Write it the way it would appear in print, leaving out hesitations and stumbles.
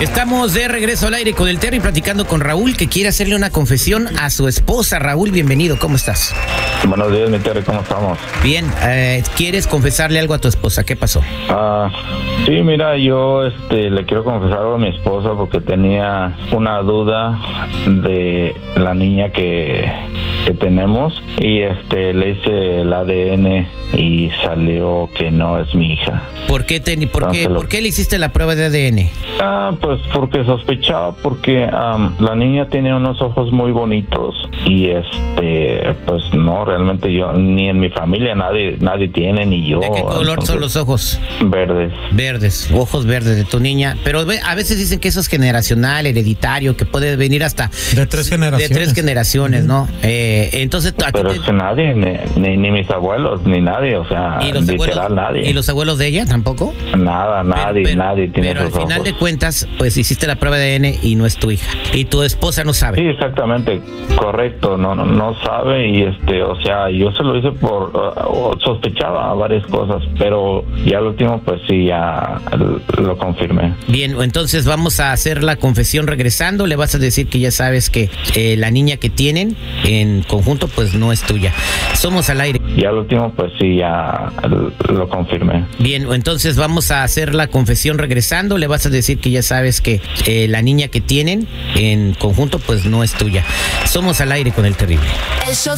Estamos de regreso al aire con el Terry, platicando con Raúl, que quiere hacerle una confesión a su esposa. Raúl, bienvenido, ¿cómo estás? Buenos días, mi Terry, ¿cómo estamos? Bien, ¿quieres confesarle algo a tu esposa? ¿Qué pasó? Sí, mira, yo le quiero confesar algo a mi esposa porque tenía una duda de la niña que tenemos y le hice el ADN y salió que no es mi hija. ¿Por qué le hiciste la prueba de ADN? Pues porque sospechaba, porque la niña tiene unos ojos muy bonitos y pues no, realmente yo, ni en mi familia nadie tiene, ni yo. ¿De qué color son los ojos? Verdes. Verdes, ojos verdes de tu niña. Pero a veces dicen que eso es generacional, hereditario, que puede venir hasta de tres generaciones, ¿no? Entonces, pero es que nadie, ni mis abuelos, ni nadie, o sea, literal nadie. ¿Y los abuelos de ella tampoco? Nada, nadie tiene esos ojos. Pero al final de cuentas, pues hiciste la prueba de ADN y no es tu hija. Y tu esposa no sabe. Sí, exactamente, correcto, no sabe y o sea, yo se lo hice sospechaba varias cosas, pero ya al último pues sí, ya lo confirmé. Bien, entonces vamos a hacer la confesión regresando. Le vas a decir que ya sabes que la niña que tienen en conjunto pues no es tuya. Somos al aire. Ya al último pues sí, ya lo confirmé. Bien, entonces vamos a hacer la confesión regresando. Le vas a decir que ya sabes que la niña que tienen en conjunto pues no es tuya. Somos al aire con el terrible.